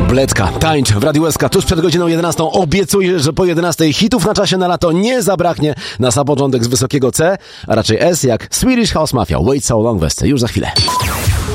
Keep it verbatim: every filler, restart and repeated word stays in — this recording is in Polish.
Bledka, tańcz w Radiu S K tuż przed godziną jedenastą. Obiecuję, że po jedenastej hitów na czasie na lato nie zabraknie. Na sam początek z wysokiego C, a raczej S jak Swedish House Mafia. Wait So Long West. Już za chwilę.